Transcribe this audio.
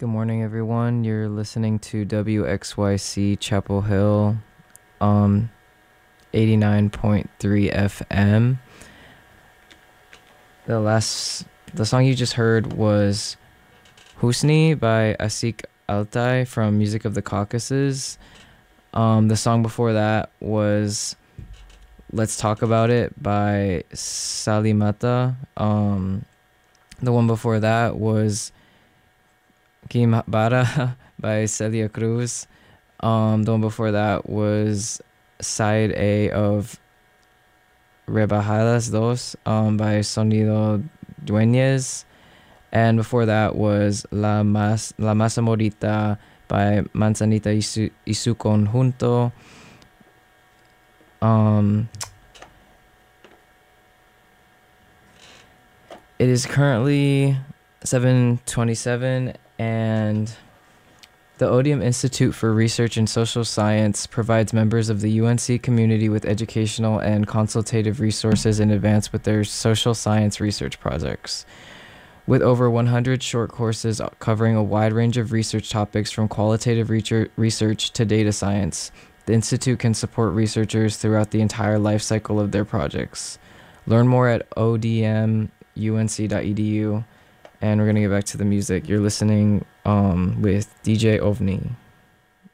Good morning, everyone. You're listening to WXYC Chapel Hill, um, 89.3 FM. The song you just heard was Husni by Asik Altai from Music of the Caucasus. The song before that was Let's Talk About It by Salimata. The one before that was Kim Bara by Celia Cruz. The one before that was Side A of Rebajadas Dos by Sonido Dueñez. And before that was La Masa Morita by Manzanita y su Conjunto. It is currently 7:27, and the Odium Institute for Research in Social Science provides members of the UNC community with educational and consultative resources in advance with their social science research projects. With over 100 short courses covering a wide range of research topics from qualitative research to data science, the Institute can support researchers throughout the entire life cycle of their projects. Learn more at odmunc.edu. And we're going to get back to the music. You're listening with DJ OVNI.